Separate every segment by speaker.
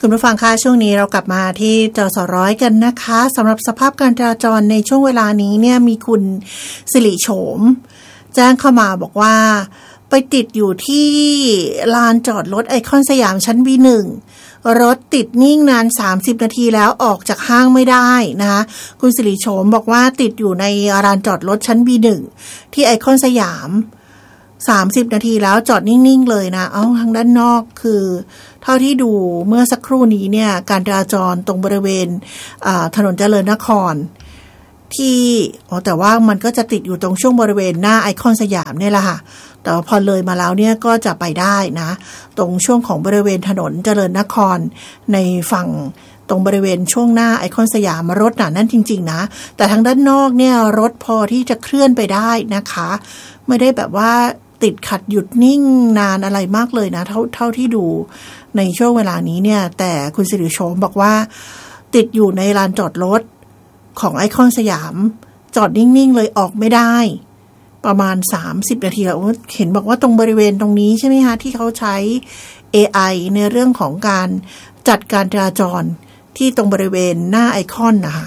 Speaker 1: คุณผู้ฟังคะช่วงนี้เรากลับมาที่จสร้อยกันนะคะสำหรับสภาพการจราจรในช่วงเวลานี้เนี่ยมีคุณสิริโฉมแจ้งเข้ามาบอกว่าไปติดอยู่ที่ลานจอดรถไอคอนสยามชั้น B1 รถติดนิ่งนาน30นาทีแล้วออกจากห้างไม่ได้นะคะคุณสิริโฉมบอกว่าติดอยู่ในลานจอดรถชั้น B1 ที่ไอคอนสยาม30นาทีแล้วจอดนิ่งๆเลยนะทางด้านนอกคือเท่าที่ดูเมื่อสักครู่นี้เนี่ยการจราจรตรงบริเวณถนนเจริญนครที่แต่ว่ามันก็จะติดอยู่ตรงช่วงบริเวณหน้าไอคอนสยามเนี่ยแหละค่ะแต่พอเลยมาแล้วเนี่ยก็จะไปได้นะตรงช่วงของบริเวณถนนเจริญนครในฝั่งตรงบริเวณช่วงหน้าไอคอนสยามรถหนาแน่นจริงๆนะแต่ทางด้านนอกเนี่ยรถพอที่จะเคลื่อนไปได้นะคะไม่ได้แบบว่าติดขัดหยุดนิ่งนานอะไรมากเลยนะเท่าที่ดูในช่วงเวลานี้เนี่ยแต่คุณสิริโฉมบอกว่าติดอยู่ในลานจอดรถของไอคอนสยามจอดนิ่งๆเลยออกไม่ได้ประมาณ30นาทีแล้วเห็นบอกว่าตรงบริเวณตรงนี้ใช่ไหมคะที่เขาใช้ AI ในเรื่องของการจัดการจราจรที่ตรงบริเวณหน้าไอคอนนะคะ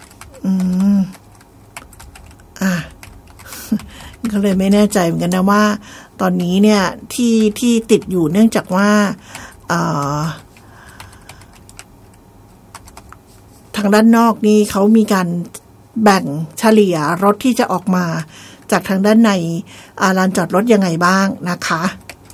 Speaker 1: ก็เลยไม่แน่ใจเหมือนกันนะว่าตอนนี้เนี่ยที่ติดอยู่เนื่องจากว่าทางด้านนอกนี่เขามีการแบ่งเฉลี่ยรถที่จะออกมาจากทางด้านในลานจอดรถยังไงบ้างนะคะ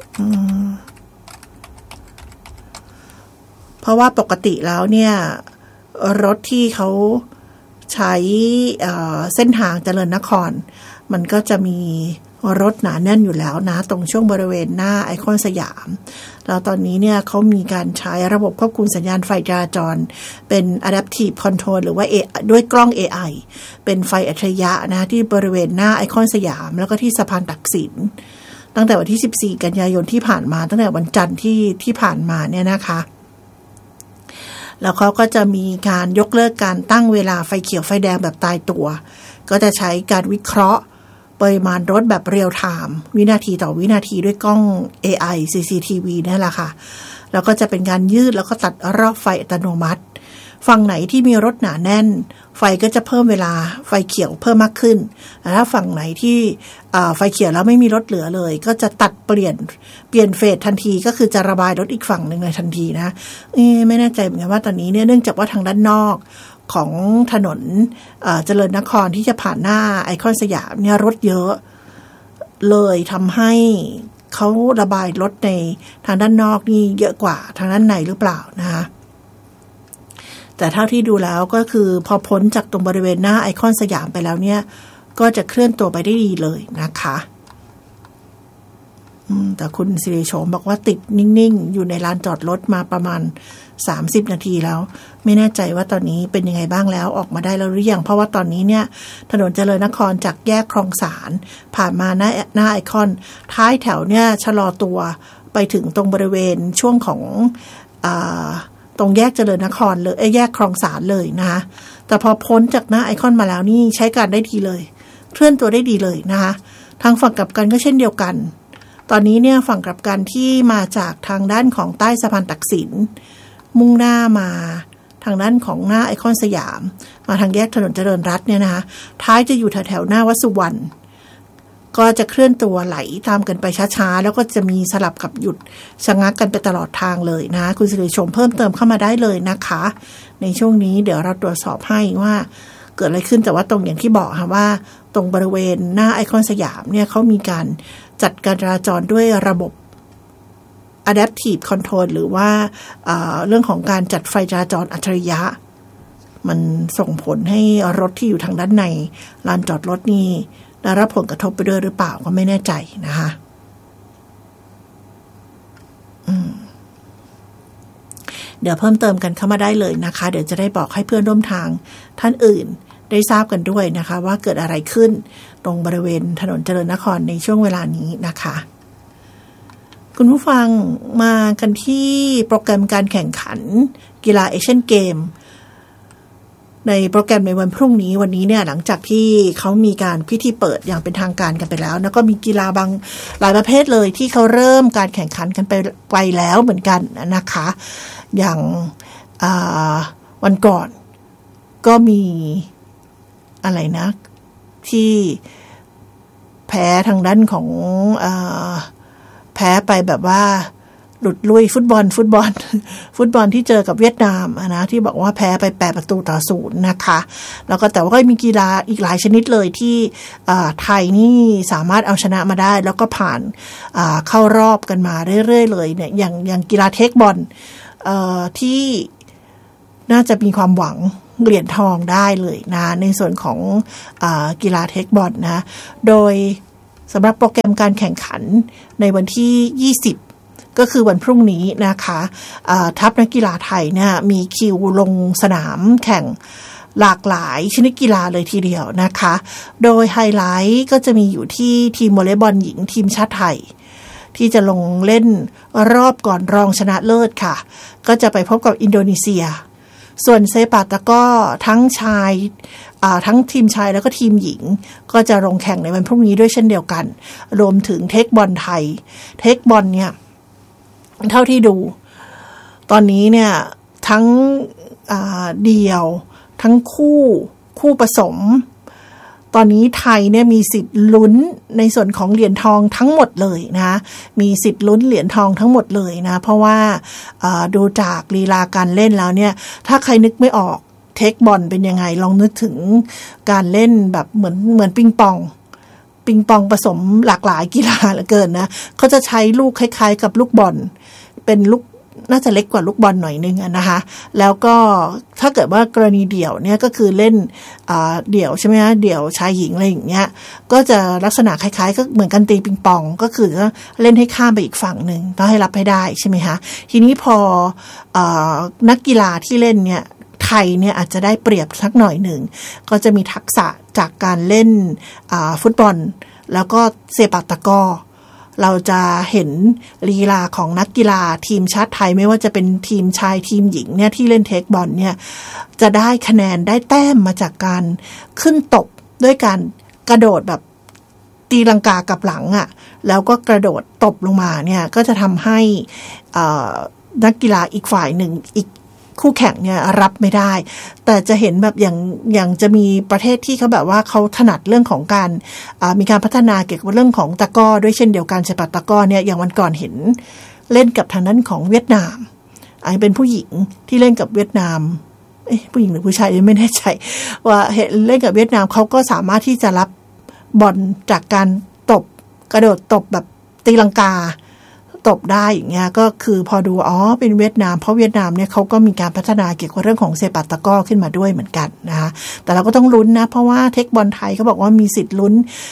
Speaker 1: เพราะว่าปกติแล้วเนี่ยรถที่เขาใช้เส้นทางเจริญนครมันก็จะมีรถหนาแน่นอยู่แล้วนะตรงช่วงบริเวณหน้าไอคอนสยามแล้วตอนนี้เนี่ยเขามีการใช้ระบบควบคุมสัญญาณไฟจราจรเป็น Adaptive Control หรือว่าด้วยกล้อง AI เป็นไฟอัจฉริยะนะที่บริเวณหน้าไอคอนสยามแล้วก็ที่สะพานตักสินตั้งแต่วันที่14กันยายนที่ผ่านมาตั้งแต่วันจันทร์ที่ผ่านมาเนี่ยนะคะแล้วเขาก็จะมีการยกเลิกการตั้งเวลาไฟเขียวไฟแดงแบบตายตัวก็จะใช้การวิเคราะห์ปริมาณรถแบบเรียลไทม์วินาทีต่อวินาทีด้วยกล้อง AI CCTV นี่แหละค่ะแล้วก็จะเป็นการยืดแล้วก็ตัดรอบไฟอัตโนมัติฝั่งไหนที่มีรถหนาแน่นไฟก็จะเพิ่มเวลาไฟเขียวเพิ่มมากขึ้นแต่ถ้าฝั่งไหนที่ไฟเขียวแล้วไม่มีรถเหลือเลยก็จะตัดเปลี่ยนเฟสทันทีก็คือจะระบายรถอีกฝั่งหนึ่งในทันทีนะไม่แน่ใจเหมือนกันว่าตอนนี้เนี่ยเนื่องจากว่าทางด้านนอกของถนนเจริญนครที่จะผ่านหน้าไอคอนสยามเนี่ยรถเยอะเลยทำให้เขาระบายรถในทางด้านนอกนี่เยอะกว่าทางด้านในหรือเปล่านะคะแต่เท่าที่ดูแล้วก็คือพอพ้นจากตรงบริเวณหน้าไอคอนสยามไปแล้วเนี่ยก็จะเคลื่อนตัวไปได้ดีเลยนะคะแต่คุณสิริโฉมบอกว่าติดนิ่งๆอยู่ในลานจอดรถมาประมาณ30นาทีแล้วไม่แน่ใจว่าตอนนี้เป็นยังไงบ้างแล้วออกมาได้แล้วหรือยังเพราะว่าตอนนี้เนี่ยถนนเจริญนครจากแยกคลองสานผ่านมาหน้าไอคอนท้ายแถวเนี่ยชะลอตัวไปถึงตรงบริเวณช่วงของตรงแยกเจริญนครเลยแยกคลองสานเลยนะคะแต่พอพ้นจากหน้าไอคอนมาแล้วนี่ใช้การได้ดีเลยเคลื่อนตัวได้ดีเลยนะคะทางฝั่งกลับกันก็เช่นเดียวกันตอนนี้เนี่ยฝั่งกลับกันที่มาจากทางด้านของใต้สะพานตักสินมุ่งหน้ามาทางด้านของหน้าไอคอนสยามมาทางแยกถนนเจริญรัตน์เนี่ยนะคะท้ายจะอยู่แถวๆหน้าวัดสุวรรณก็จะเคลื่อนตัวไหลตามกันไปช้าๆแล้วก็จะมีสลับกับหยุดชะงักกันไปตลอดทางเลยนะคุณสิริชมเพิ่มเติมเข้ามาได้เลยนะคะในช่วงนี้เดี๋ยวเราตรวจสอบให้ว่าเกิดอะไรขึ้นแต่ว่าตรงอย่างที่บอกค่ะว่าตรงบริเวณหน้าไอคอนสยามเนี่ยเขามีการจัดการจราจรด้วยระบบ Adaptive Control หรือว่าเรื่องของการจัดไฟจราจรอัจฉริยะมันส่งผลให้รถที่อยู่ทางด้านในลานจอดรถนี่ได้รับผลกระทบไปด้วยหรือเปล่าก็ไม่แน่ใจนะคะเดี๋ยวเพิ่มเติมกันเข้ามาได้เลยนะคะเดี๋ยวจะได้บอกให้เพื่อนร่วมทางท่านอื่นได้ทราบกันด้วยนะคะว่าเกิดอะไรขึ้นตรงบริเวณถนนเจริญนครในช่วงเวลานี้นะคะคุณผู้ฟังมากันที่โปรแกรมการแข่งขันกีฬาเอเชียนเกมในโปรแกรมในวันพรุ่งนี้วันนี้เนี่ยหลังจากที่เขามีการพิธีเปิดอย่างเป็นทางการกันไปแล้วแล้วก็มีกีฬาบางหลายประเภทเลยที่เขาเริ่มการแข่งขันกันไปแล้วเหมือนกันนะคะอย่างวันก่อนก็มีอะไรนะที่แพ้ทางด้านของแพ้ไปแบบว่าหลุดลุยฟุตบอลที่เจอกับเวียดนามนะที่บอกว่าแพ้ไป8-0นะคะแล้วก็แต่ว่าก็มีกีฬาอีกหลายชนิดเลยที่ไทยนี่สามารถเอาชนะมาได้แล้วก็ผ่านเข้ารอบกันมาเรื่อยๆเลยเนี่ยอย่างกีฬาเทคบอลที่น่าจะมีความหวังเหรียญทองได้เลยนะในส่วนของกีฬาเทคบอลนะโดยสำหรับโปรแกรมการแข่งขันในวันที่20ก็คือวันพรุ่งนี้นะคะทัพนักกีฬาไทยเนี่ยมีคิวลงสนามแข่งหลากหลายชนิดกีฬาเลยทีเดียวนะคะโดยไฮไลท์ก็จะมีอยู่ที่ทีมวอลเลย์บอลหญิงทีมชาติไทยที่จะลงเล่นรอบก่อนรองชนะเลิศค่ะก็จะไปพบกับอินโดนีเซียส่วนเซปัตตะกร้อทั้งชายทั้งทีมชายแล้วก็ทีมหญิงก็จะลงแข่งในวันพรุ่งนี้ด้วยเช่นเดียวกันรวมถึงเทคบอลไทยเทคบอลเนี่ยเท่าที่ดูตอนนี้เนี่ยทั้งเดี่ยวทั้งคู่ผสมตอนนี้ไทยเนี่ยมีสิทธิ์ลุ้นในส่วนของเหรียญทองทั้งหมดเลยนะมีสิทธิ์ลุ้นเหรียญทองทั้งหมดเลยนะเพราะว่าดูจากลีลาการเล่นแล้วเนี่ยถ้าใครนึกไม่ออกเทคบอลเป็นยังไงลองนึกถึงการเล่นแบบเหมือนปิงปองผสมหลากหลายกีฬาเหลือเกินนะเขาจะใช้ลูกคล้ายๆกับลูกบอลเป็นลูกน่าจะเล็กกว่าลูกบอลหน่อยนึงนะคะแล้วก็ถ้าเกิดว่ากรณีเดี่ยวเนี่ยก็คือเล่นเดี่ยวใช่ไหมคะเดี่ยวชายหญิงอะไรอย่างเงี้ยก็จะลักษณะคล้ายๆก็เหมือนกันตีปิงปองก็คือเล่นให้ข้ามไปอีกฝั่งนึงต้องให้รับให้ได้ใช่ไหมคะทีนี้พอนักกีฬาที่เล่นเนี่ยไทยเนี่ยอาจจะได้เปรียบสักหน่อยหนึ่งก็จะมีทักษะจากการเล่นฟุตบอลแล้วก็เซปักตะกร้อเราจะเห็นลีลาของนักกีฬาทีมชาติไทยไม่ว่าจะเป็นทีมชายทีมหญิงเนี่ยที่เล่นเทคบอลเนี่ยจะได้คะแนนได้แต้มมาจากการขึ้นตบด้วยการกระโดดแบบตีลังกากับหลังแล้วก็กระโดดตบลงมาเนี่ยก็จะทำให้นักกีฬาอีกฝ่ายหนึ่งอีกคู่แข่งเนี่ยรับไม่ได้แต่จะเห็นแบบอย่างจะมีประเทศที่เขาแบบว่าเขาถนัดเรื่องของการมีการพัฒนาเกี่ยวกับเรื่องของตะกร้อด้วยเช่นเดียวกันเซปักตะกร้อเนี่ยอย่างวันก่อนเห็นเล่นกับทางนั้นของเวียดนามเป็นผู้หญิงที่เล่นกับเวียดนามผู้หญิงหรือผู้ชายไม่แน่ใจว่าเห็นเล่นกับเวียดนามเขาก็สามารถที่จะรับบอลจากการตบกระโดดตบแบบตีลังกาตบได้อย่างเงี้ยก็คือพอดูเป็นเวียดนามเพราะเวียดนามเนี่ยเขาก็มีการพัฒนาเกี่ยวกับเรื่องของเซปักตะกร้อขึ้นมาด้วยเหมือนกันนะคะแต่เราก็ต้องลุ้นนะเพราะว่าเทคบอลไทยเขาบอกว่ามีสิทธิ์ลุ้น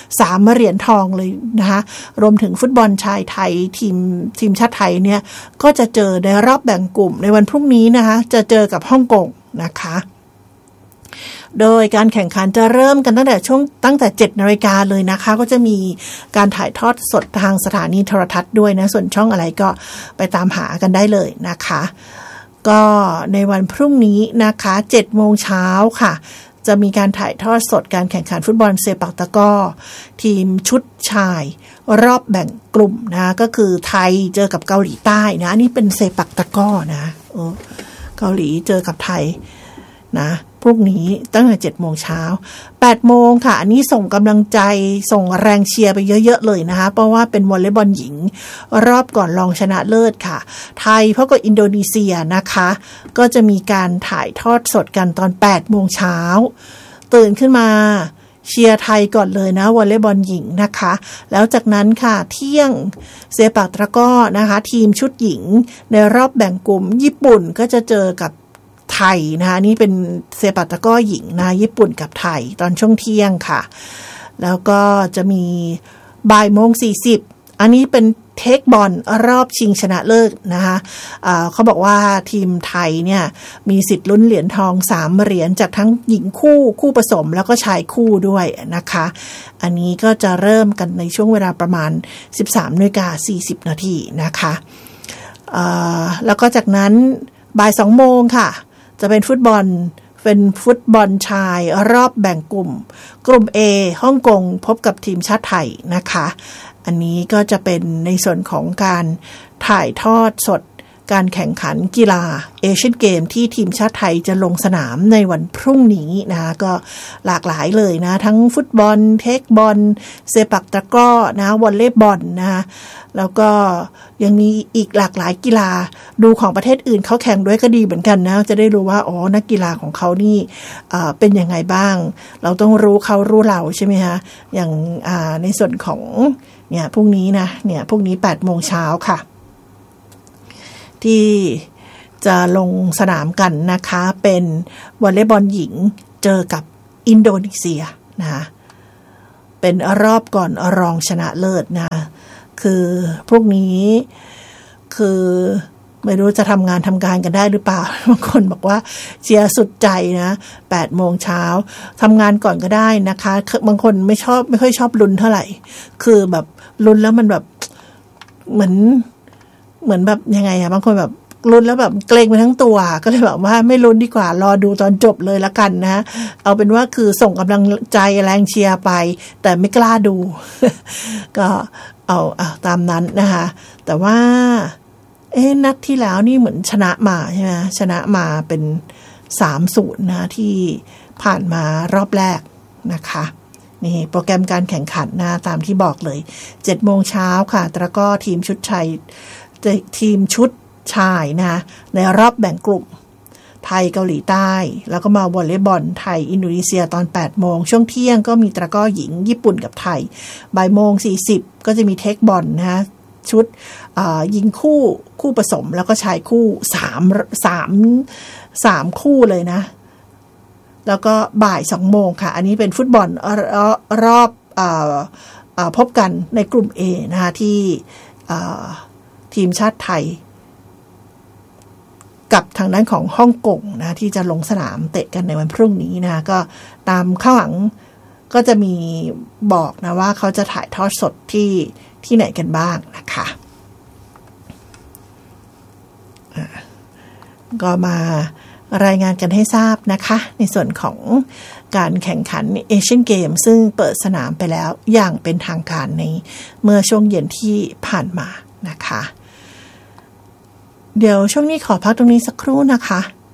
Speaker 1: 3เหรียญทองเลยนะคะรวมถึงฟุตบอลชายไทยทีมชาติไทยเนี่ยก็จะเจอในรอบแบ่งกลุ่มในวันพรุ่งนี้นะคะจะเจอกับฮ่องกงนะคะโดยการแข่งขันจะเริ่มกันตั้งแต่ 7 นาฬิกาเลยนะคะก็จะมีการถ่ายทอดสดทางสถานีโทรทัศน์ด้วยนะส่วนช่องอะไรก็ไปตามหากันได้เลยนะคะก็ในวันพรุ่งนี้นะคะ 7 โมงเช้าค่ะจะมีการถ่ายทอดสดการแข่งขันฟุตบอลเซปักตะกร้อทีมชุดชายรอบแบ่งกลุ่มนะก็คือไทยเจอกับเกาหลีใต้นะนี่เป็นเซปักตะกร้อนะเกาหลีเจอกับไทยนะพรุ่งนี้ตั้งแต่ 7 โมงเช้า 8 โมงค่ะอันนี้ส่งกำลังใจส่งแรงเชียร์ไปเยอะๆเลยนะคะเพราะว่าเป็นวอลเลย์บอลหญิงรอบก่อนรองชนะเลิศค่ะไทยพบกับอินโดนีเซียนะคะก็จะมีการถ่ายทอดสดกันตอน 8 โมงเช้าตื่นขึ้นมาเชียร์ไทยก่อนเลยนะวอลเลย์บอลหญิงนะคะแล้วจากนั้นค่ะเที่ยงเซปักตะกร้อนะคะทีมชุดหญิงในรอบแบ่งกลุ่มญี่ปุ่นก็จะเจอกับไทยนะคะนี่เป็นเซปักตะกร้อหญิงนะญี่ปุ่นกับไทยตอนช่วงเที่ยงค่ะแล้วก็จะมีบ่ายโมง40อันนี้เป็นเทคบอลรอบชิงชนะเลิศนะคะเขาบอกว่าทีมไทยเนี่ยมีสิทธิ์ลุ้นเหรียญทอง3เหรียญจากทั้งหญิงคู่ผสมแล้วก็ชายคู่ด้วยนะคะอันนี้ก็จะเริ่มกันในช่วงเวลาประมาณ 13:40 นาทีนะคะแล้วก็จากนั้นบ่าย 2 โมงค่ะจะเป็นฟุตบอลชายรอบแบ่งกลุ่ม A ฮ่องกงพบกับทีมชาติไทยนะคะอันนี้ก็จะเป็นในส่วนของการถ่ายทอดสดการแข่งขันกีฬาเอเชียนเกมที่ทีมชาติไทยจะลงสนามในวันพรุ่งนี้นะก็หลากหลายเลยนะทั้งฟุตบอลเทคบอลเซปักตะกร้อนะวอลเลย์บอลนะแล้วก็ยังมีอีกหลากหลายกีฬาดูของประเทศอื่นเขาแข่งด้วยก็ดีเหมือนกันนะจะได้รู้ว่านักกีฬาของเขานี่เป็นยังไงบ้างเราต้องรู้เขารู้เราใช่ไหมคะอย่างในส่วนของเนี่ยพรุ่งนี้นะเนี่ยพรุ่งนี้ 8:00 น.ค่ะที่จะลงสนามกันนะคะเป็นวอลเลย์บอลหญิงเจอกับอินโดนีเซียนะเป็นรอบก่อนรองชนะเลิศนะคือพวกนี้คือไม่รู้จะทำงานกันได้หรือเปล่าบางคนบอกว่าเชียร์สุดใจนะ8:00 น.ทำงานก่อนก็ได้นะคะบางคนไม่ค่อยชอบลุ้นเท่าไหร่คือแบบลุ้นแล้วมันแบบเหมือนแบบยังไงอะบางคนแบบลุ้นแล้วแบบเกรงไปทั้งตัวก็เลยแบบว่าไม่ลุ้นดีกว่ารอดูตอนจบเลยละกันนะเอาเป็นว่าคือส่งกำลังใจแรงเชียร์ไปแต่ไม่กล้าดู ก็เอาตามนั้นนะคะแต่ว่านัดที่แล้วนี่เหมือนชนะมาใช่ไหมชนะมาเป็น 3-0 นะที่ผ่านมารอบแรกนะคะนี่โปรแกรมการแข่งขันนะตามที่บอกเลย 7:00 น.ค่ะแล้วก็ทีมชุดชายนะในรอบแบ่งกลุ่มไทยเกาหลีใต้แล้วก็มาวอลเลย์บอลไทยอินโดนีเซียตอน 8:00 น.ช่วงเที่ยงก็มีตะกร้อหญิงญี่ปุ่นกับไทย 13:40 ก็จะมีเทคบอลนะชุดยิงคู่ผสมแล้วก็ชายคู่3คู่เลยนะแล้วก็บ่าย 2:00 น.ค่ะอันนี้เป็นฟุตบอลรอบพบกันในกลุ่ม A นะคะที่ทีมชาติไทยกับทางด้านของฮ่องกงนะที่จะลงสนามเตะกันในวันพรุ่งนี้นะก็ตามข้างหลังก็จะมีบอกนะว่าเขาจะถ่ายทอดสดที่ไหนกันบ้างนะคะก็มารายงานกันให้ทราบนะคะในส่วนของการแข่งขันเอเชียนเกมซึ่งเปิดสนามไปแล้วอย่างเป็นทางการในเมื่อช่วงเย็นที่ผ่านมานะคะเดี๋ยวช่วงนี้ขอพักตรงนี้สักครู่นะคะ